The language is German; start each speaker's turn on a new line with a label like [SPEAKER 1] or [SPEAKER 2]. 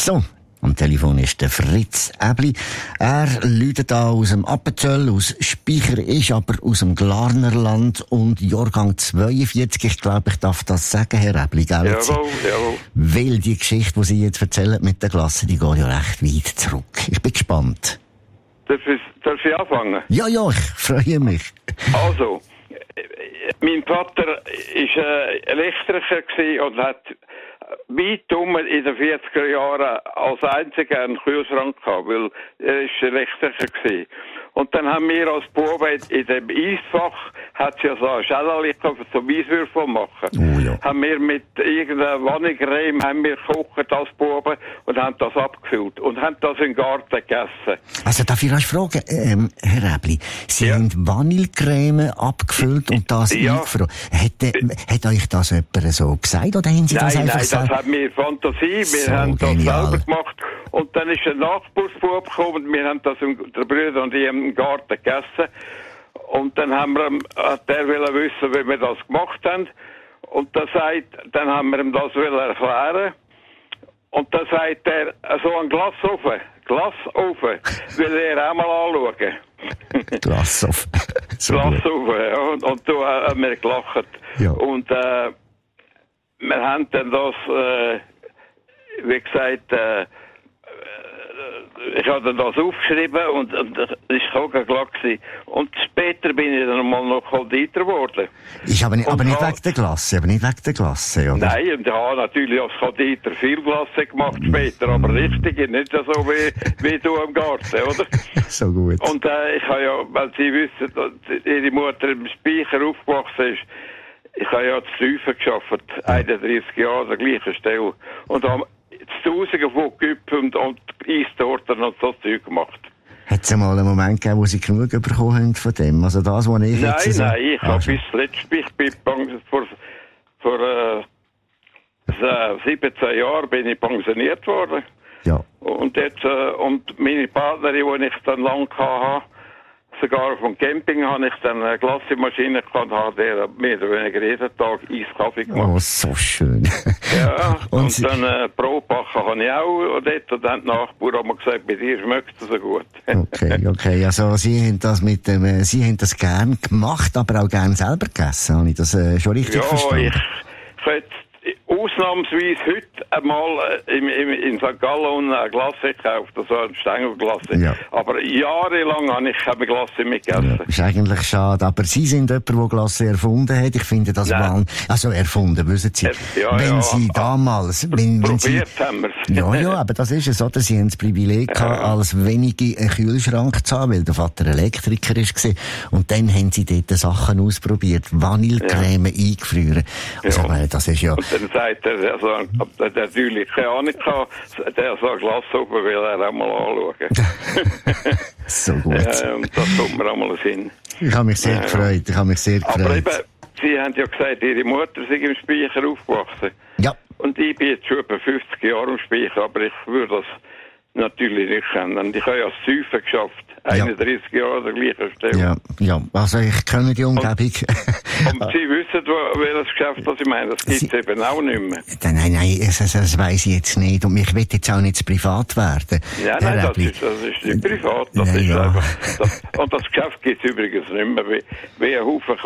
[SPEAKER 1] So, am Telefon ist der Fritz Äbli. Er läutet da aus dem Appenzell, aus Speicher, ist aber aus dem Glarnerland und Jahrgang 42. Ich glaube, ich darf das sagen, Herr Äbli, gell?
[SPEAKER 2] Jawohl.
[SPEAKER 1] Weil die Geschichte, die Sie jetzt erzählen mit der Klasse, die geht ja recht weit zurück. Ich bin gespannt.
[SPEAKER 2] Darf ich anfangen?
[SPEAKER 1] Ja, ich freue mich.
[SPEAKER 2] Also, mein Vater war Elektriker gewesen und hat weit in den 40er Jahren als einziger einen Kühlschrank gehabt, weil er ist Elektriker gewesen. Und dann haben wir als Buben in dem Eisfach, hat es ja so ein Schällerchen zum Eiswürfel machen.
[SPEAKER 1] Oh ja.
[SPEAKER 2] Haben wir mit irgendeiner Vanillecreme gekocht als Buben und haben das abgefüllt und haben das im Garten gegessen.
[SPEAKER 1] Also darf ich euch fragen, Herr Äbli, Sie haben Vanillecreme abgefüllt und das eingefroren. Hat euch das jemand so gesagt oder haben Sie das einfach
[SPEAKER 2] gesagt? Nein, das haben wir Fantasie, wir haben das selber gemacht. Und dann ist ein Nachbarsbub gekommen und wir haben das, der Brüder und ich, im Garten gegessen. Und dann hat der wissen, wie wir das gemacht haben. Und dann haben wir ihm das erklären. Und dann sagt er, so ein Glasofen, will er auch mal anschauen.
[SPEAKER 1] Glasofen.
[SPEAKER 2] So Glasofen, ja. Und da haben wir gelacht.
[SPEAKER 1] Ja.
[SPEAKER 2] Und wir haben dann das, wie gesagt, ich habe das aufgeschrieben und das ist Kogelglatt gewesen. Und später bin ich dann mal noch Konditer geworden.
[SPEAKER 1] Aber nicht wegen der Glasse, oder?
[SPEAKER 2] Nein, und ich habe natürlich als Konditer viel Glasse gemacht später, aber richtig, nicht so wie du im Garten, oder?
[SPEAKER 1] So gut.
[SPEAKER 2] Und ich habe ja, weil Sie wissen, dass Ihre Mutter im Speicher aufgewachsen ist, ich habe ja zu Tüfen gearbeitet, 31 Jahre an der gleichen Stelle. Und habe Tausende von Güppen und Eistorten und so Zeug gemacht.
[SPEAKER 1] Hat es mal einen Moment gegeben, wo Sie genug bekommen haben von dem? Also das, was ich jetzt so...
[SPEAKER 2] Nein, ich habe bis letztes vor 17 Jahren bin ich pensioniert worden.
[SPEAKER 1] Ja.
[SPEAKER 2] Und jetzt, und meine Partnerin, die ich dann lang hatte, sogar vom Camping habe ich dann eine Glassemaschine gehabt, habe der mehr oder weniger jeden Tag Eiskaffee gemacht.
[SPEAKER 1] Oh, so schön.
[SPEAKER 2] Ja, und dann Brotbacken habe ich auch dort, und dann die Nachbarn haben gesagt, bei dir schmeckt es so gut.
[SPEAKER 1] Okay, also Sie haben das gern gemacht, aber auch gern selber gegessen, habe ich das schon richtig verstanden?
[SPEAKER 2] Ja, ich hätte ausnahmsweise heute einmal in St. Gallen eine Glasse gekauft, also eine Stängelglasse. Ja. Aber jahrelang habe ich keine Glasse mitgegessen.
[SPEAKER 1] Ja, ist eigentlich schade, aber Sie sind jemand, der Glasse erfunden hat. Ich finde das also erfunden, wissen Sie. Wenn Sie damals...
[SPEAKER 2] Probiert haben wir es.
[SPEAKER 1] Ja, aber das ist es, oder? Sie haben das Privileg gehabt, als wenige einen Kühlschrank zu haben, weil der Vater Elektriker war. Und dann haben Sie dort Sachen ausprobiert, Vanillecreme eingefrieren. Also, das ist ja...
[SPEAKER 2] Und dann sagt er, also, der natürlich keine Ahnung gehabt, der so ein Glas oben will er auch mal anschauen.
[SPEAKER 1] So gut.
[SPEAKER 2] Das tut mir auch mal Sinn.
[SPEAKER 1] Ich habe mich sehr gefreut.
[SPEAKER 2] Aber eben, Sie haben ja gesagt, Ihre Mutter sei im Speicher aufgewachsen.
[SPEAKER 1] Ja.
[SPEAKER 2] Und ich bin jetzt schon etwa 50 Jahre im Speicher, aber ich würde das natürlich nicht kennen. Ich habe ja als Säufer geschafft. 31 Jahre an der gleichen Stelle.
[SPEAKER 1] Ja. Also ich kenne die Umgebung.
[SPEAKER 2] Und Sie wissen, welches Geschäft das ich meine. Das gibt es eben auch nicht mehr.
[SPEAKER 1] Nein, das weiss ich jetzt nicht. Und ich will jetzt auch nicht privat werden.
[SPEAKER 2] Nein, das ist nicht privat. Das ist einfach, und das Geschäft gibt es übrigens nicht mehr. Wie ein Haufen